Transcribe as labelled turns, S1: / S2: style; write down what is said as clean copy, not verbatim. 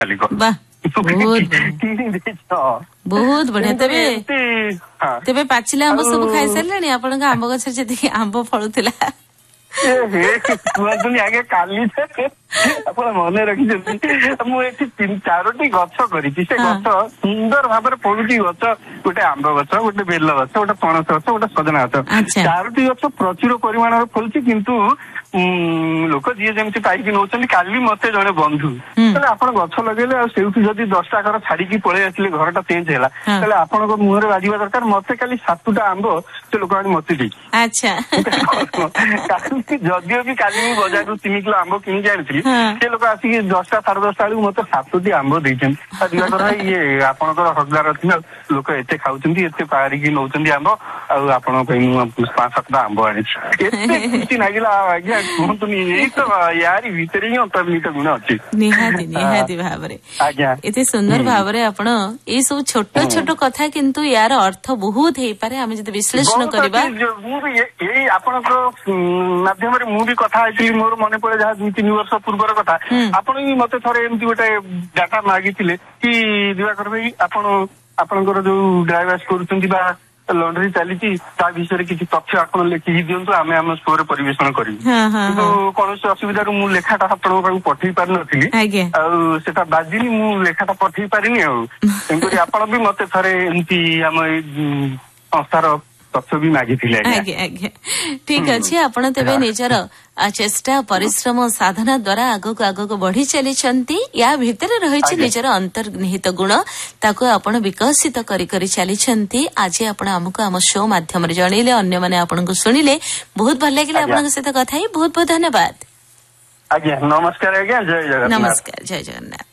S1: बहुत बढ़िया तेबे पाचिला आंब सब खाई सारे आपण आंब गछ जी आंब फलुला
S2: कहतुनि आगे काली ଆପଣ ମନେ ରଖିଛନ୍ତି ମୁଁ ଏଠି 4ଟି ଗଛ କରିଛି ସେ ଗଛ ସୁନ୍ଦର ଭାବରେ ପଡୁଛି ଗଛ ଗୋଟେ ଆମ୍ବ ଗଛ ଗୋଟେ ବେଲ ଗଛ ଗୋଟେ ପଣସ ଗଛ ଗୋଟେ ସଜନା ଗଛ 4ଟି ଗଛ ପ୍ରଚୁର ପରିମାଣରେ ଫଳୁଛି କିନ୍ତୁ ଲୋକ ଯିଏ ଯେମିତି ପାଇକି ନଉଛନ୍ତି କାଲି ମତେ ଜଣେ ବନ୍ଧୁ ତାହେଲେ ଆପଣ ଗଛ ଲଗେଇଲେ ଆଉ ସେଇଠୁ ଯଦି 10ଟା ଘର ଛାଡିକି ପଳେଇ ଆସିଲେ ଘରଟା ଚେଞ୍ଜ ହେଲା ତାହେଲେ ଆପଣଙ୍କ ମୁହଁରେ ବାଜିବା ଦରକାର ମତେ କାଲି 7ଟା ଆମ୍ବ ସେ ଲୋକ ଆଣି ମତେ ଦେଇଛି ଯଦିଓ ବି କାଲି ମୁଁ ବଜାରରୁ 3 କିଲୋ ଆମ୍ବ କିଣିକି ଆଣିଥିଲି ସେ ଲୋକ ଆସିକି 10ଟା 10:30 ବେଳକୁ ମତେ 7ଟି ଆମ୍ବ ଦେଇଛନ୍ତି ଦିବାକର ଭାଇ ଇଏ ଆପଣଙ୍କର ହକଦାର ଅଛି ନା ଲୋକ ଏତେ ଖାଉଛନ୍ତି ଏତେ ପାରିକି ନଉଛନ୍ତି ଆମ୍ବ ଆଉ ଆପଣଙ୍କ ପାଇଁ ମୁଁ 5-7ଟା ଆମ୍ବ ଆଣିଛି ଏତେ ଖୁସି ଲାଗିଲା ଆଜ୍ଞା କୁହନ୍ତୁନି ଏଇ ତ ୟାରି ଭିତରେ ହିଁ ଅନ୍ତର୍ନିହିତ ଗୁଣ ଅଛି
S1: ନିହାତି ଭାବରେ ଆଜ୍ଞା ଏତେ ସୁନ୍ଦର ଭାବରେ ଆପଣ ଏଇ ସବୁ ଛୋଟ ଛୋଟ କଥା କିନ୍ତୁ ୟାର ଅର୍ଥ ବହୁତ ହେଇପାରେ ଆମେ ଯଦି ବିଶ୍ଳେଷଣ କରିବା
S2: ମୁଁ ବି ଏଇ ଆପଣଙ୍କ ମାଧ୍ୟମରେ ମୁଁ ବି କଥା ହେଇଥିଲି ମୋର ମନେ ପଡେ ଯାହା 2-3 ବର୍ଷ ପୂର୍ବର କଥା ଆପଣ ବି ମତେ ଥରେ ଏମିତି ଗୋଟେ ଡାଟା ମାଗିଥିଲେ କି ଦିବାକର ଭାଇ ଆପଣଙ୍କର ଯୋଉ ଡ୍ରାଇଭର୍ସ କରୁଛନ୍ତି ବା ଲଣ୍ଡ୍ରି ଚାଲିଛି ତା ବିଷୟରେ କିଛି ତଥ୍ୟ ଆପଣ ଲେଖିକି ଦିଅନ୍ତୁ ଆମେ ଆମ ଶୋରେ ପରିବେଷଣ କରିବୁ କିନ୍ତୁ କୌଣସି ଅସୁବିଧାରୁ ମୁଁ ଲେଖାଟା ଆପଣଙ୍କ ପାଖକୁ ପଠେଇ ପାରିନଥିଲି ଆଉ ସେଟା ବାଜିନି ମୁଁ ଲେଖାଟା ପଠେଇ ପାରିନି ଆଉ ତେଣୁକରି ଆପଣ ବି ମତେ ଥରେ ଏମିତି ଆମ ଏଇ ସଂସ୍ଥାର ତଥ୍ୟ ବି ମାଗିଥିଲେ
S1: ଆଜ୍ଞା ଠିକ ଅଛି ଆପଣ ତେବେ ନିଜର ଚେଷ୍ଟା ପରିଶ୍ରମ ସାଧନା ଦ୍ୱାରା ଆଗକୁ ବଢି ଚାଲିଛନ୍ତି ୟା ଭିତରେ ରହିଛି ନିଜର ଅନ୍ତର୍ନିହିତ ଗୁଣ ତାକୁ ଆପଣ ବିକଶିତ କରି ଚାଲିଛନ୍ତି ଆଜି ଆପଣ ଆମକୁ ଆମ ଶୋ ମାଧ୍ୟମରେ ଜଣେଇଲେ ଅନ୍ୟମାନେ ଆପଣଙ୍କୁ ଶୁଣିଲେ ବହୁତ ଭଲ ଲାଗିଲା ଆପଣଙ୍କ ସହିତ କଥା ହେଇ ବହୁତ ବହୁତ ଧନ୍ୟବାଦ
S2: ଆଜ୍ଞା ନମସ୍କାର ଆଜ୍ଞା ଜୟ ଜଗନ୍ନାଥ
S1: ନମସ୍କାର ଜୟ ଜଗନ୍ନାଥ।